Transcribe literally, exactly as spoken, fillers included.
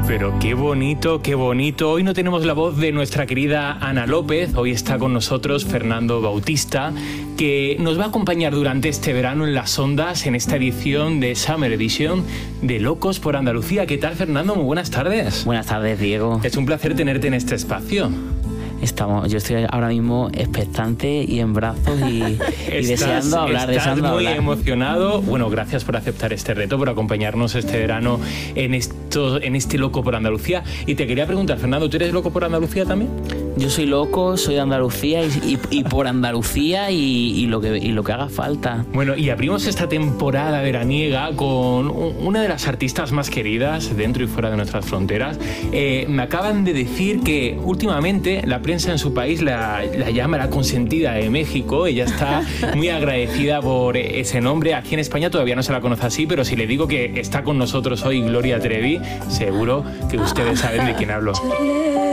Pero qué bonito, qué bonito. Hoy no tenemos la voz de nuestra querida Ana López. Hoy está con nosotros Fernando Bautista, que nos va a acompañar durante este verano en las ondas, en esta edición de Summer Edition de Locos por Andalucía. ¿Qué tal, Fernando? Muy buenas tardes. Buenas tardes, Diego. Es un placer tenerte en este espacio. Estamos, yo estoy ahora mismo expectante y en brazos y, y deseando hablar, estás deseando muy hablar. emocionado. Bueno, gracias por aceptar este reto, por acompañarnos este verano en, esto, en este Loco por Andalucía. Y te quería preguntar, Fernando, ¿tú eres loco por Andalucía también? Yo soy loco, soy de Andalucía y, y, y por Andalucía y, y, lo que, y lo que haga falta. Bueno, y abrimos esta temporada veraniega con una de las artistas más queridas dentro y fuera de nuestras fronteras. Eh, me acaban de decir que últimamente la prensa en su país la, la llama la consentida de México. Ella está muy agradecida por ese nombre. Aquí en España todavía no se la conoce así, pero si le digo que está con nosotros hoy Gloria Trevi, seguro que ustedes saben de quién hablo.